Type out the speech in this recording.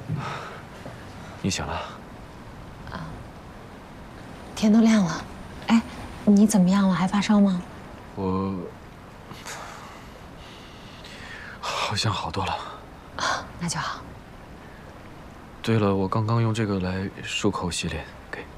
你醒了？ 啊，天都亮了。哎，你怎么样了？还发烧吗？ 我好像好多了。 啊，那就好。 对了，我刚刚用这个来漱口洗脸，给。